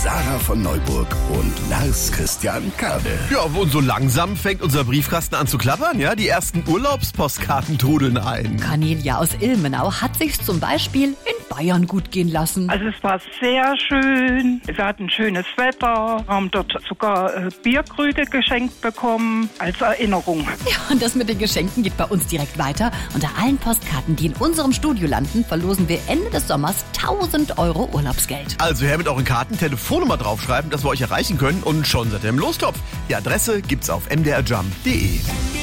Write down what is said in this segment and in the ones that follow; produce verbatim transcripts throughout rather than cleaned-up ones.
Sarah von Neuburg und Lars Christian Kade. Ja, und so langsam fängt unser Briefkasten an zu klappern, ja? Die ersten Urlaubspostkarten trudeln ein. Cornelia aus Ilmenau hat sich's zum Beispiel in Bayern gut gehen lassen. Also es war sehr schön. Wir hatten schönes Wetter, haben dort sogar äh, Bierkrüge geschenkt bekommen als Erinnerung. Ja, und das mit den Geschenken geht bei uns direkt weiter. Unter allen Postkarten, die in unserem Studio landen, verlosen wir Ende des Sommers tausend Euro Urlaubsgeld. Also her mit euren Karten, Telefonnummer draufschreiben, dass wir euch erreichen können und schon seid ihr im Lostopf. Die Adresse gibt's auf m d r jump punkt d e.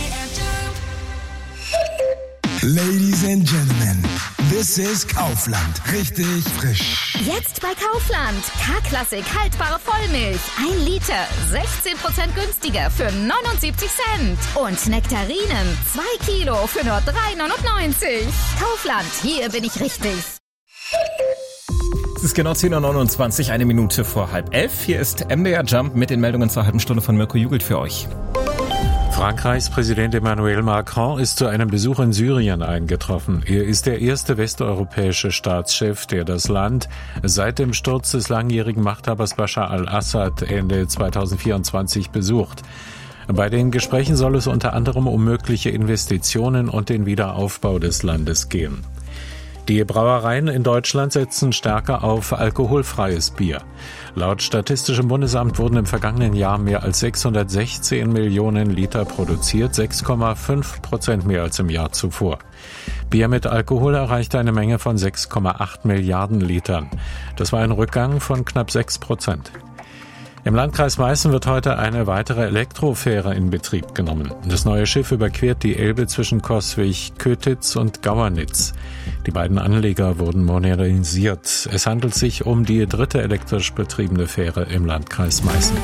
Ladies and Gentlemen, this is Kaufland. Richtig frisch. Jetzt bei Kaufland. K-Klassik haltbare Vollmilch. Ein Liter. sechzehn Prozent günstiger für neunundsiebzig Cent. Und Nektarinen. Zwei Kilo für nur drei neunundneunzig. Kaufland. Hier bin ich richtig. Es ist genau zehn Uhr neunundzwanzig, eine Minute vor halb elf. Hier ist M D R Jump mit den Meldungen zur halben Stunde von Mirko Jugelt für euch. Frankreichs Präsident Emmanuel Macron ist zu einem Besuch in Syrien eingetroffen. Er ist der erste westeuropäische Staatschef, der das Land seit dem Sturz des langjährigen Machthabers Bashar al-Assad Ende zweitausendvierundzwanzig besucht. Bei den Gesprächen soll es unter anderem um mögliche Investitionen und den Wiederaufbau des Landes gehen. Die Brauereien in Deutschland setzen stärker auf alkoholfreies Bier. Laut Statistischem Bundesamt wurden im vergangenen Jahr mehr als sechshundertsechzehn Millionen Liter produziert, sechs Komma fünf Prozent mehr als im Jahr zuvor. Bier mit Alkohol erreichte eine Menge von sechs Komma acht Milliarden Litern. Das war ein Rückgang von knapp sechs Prozent. Im Landkreis Meißen wird heute eine weitere Elektrofähre in Betrieb genommen. Das neue Schiff überquert die Elbe zwischen Coswig, Kötitz und Gauernitz. Die beiden Anleger wurden modernisiert. Es handelt sich um die dritte elektrisch betriebene Fähre im Landkreis Meißen.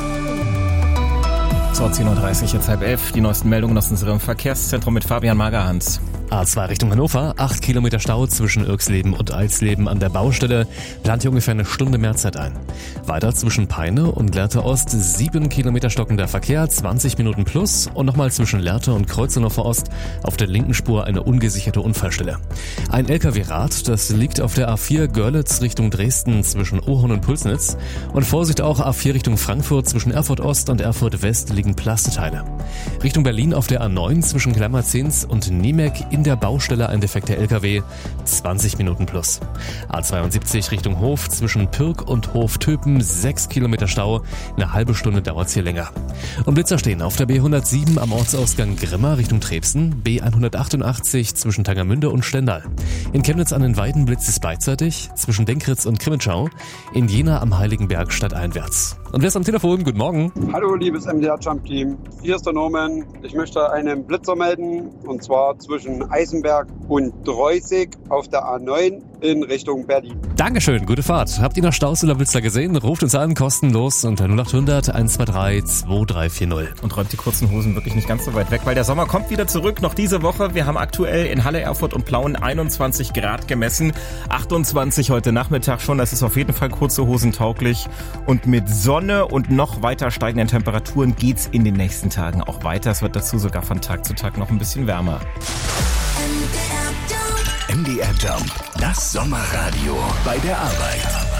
So, zehn Uhr dreißig, jetzt halb elf. Die neuesten Meldungen aus unserem Verkehrszentrum mit Fabian Magerhans. A zwei Richtung Hannover, acht Kilometer Stau zwischen Irksleben und Eilsleben an der Baustelle, plant hier ungefähr eine Stunde Mehrzeit ein. Weiter zwischen Peine und Lehrte Ost, sieben Kilometer stockender Verkehr, zwanzig Minuten plus und nochmal zwischen Lehrte und Kreuzneufer Ost auf der linken Spur eine ungesicherte Unfallstelle. Ein L K W-Rad, das liegt auf der A vier Görlitz Richtung Dresden zwischen Ohorn und Pulsnitz und Vorsicht auch A vier Richtung Frankfurt zwischen Erfurt Ost und Erfurt West liegen Plasteteile. Richtung Berlin auf der A neun zwischen Klammerzins und Niemek in der Baustelle ein defekter L K W, zwanzig Minuten plus. A zweiundsiebzig Richtung Hof zwischen Pirk und Hof-Töpen, sechs Kilometer Stau, eine halbe Stunde dauert's hier länger. Und Blitzer stehen auf der B hundertsieben am Ortsausgang Grimma Richtung Trebsen, B hundertachtundachtzig zwischen Tangermünde und Stendal. In Chemnitz an den Weiden blitzt es beidseitig, zwischen Denkritz und Krimitschau, in Jena am Heiligenberg stadteinwärts. Und wer ist am Telefon? Guten Morgen. Hallo liebes M D R Jump Team, hier ist der Norman. Ich möchte einen Blitzer melden und zwar zwischen Eisenberg und Dreusig auf der A neun in Richtung Berlin. Dankeschön, gute Fahrt. Habt ihr noch Staus oder Blitzer gesehen? Ruft uns an, kostenlos unter null acht hundert eins zwei drei zwei drei vier null. Und räumt die kurzen Hosen wirklich nicht ganz so weit weg, weil der Sommer kommt wieder zurück. Noch diese Woche. Wir haben aktuell in Halle, Erfurt und Plauen einundzwanzig Grad gemessen. achtundzwanzig heute Nachmittag schon. Das ist auf jeden Fall kurze Hosen tauglich. Und mit Sonne und noch weiter steigenden Temperaturen geht's in den nächsten Tagen auch weiter. Es wird dazu sogar von Tag zu Tag noch ein bisschen wärmer. M D R Jump, das Sommerradio bei der Arbeit.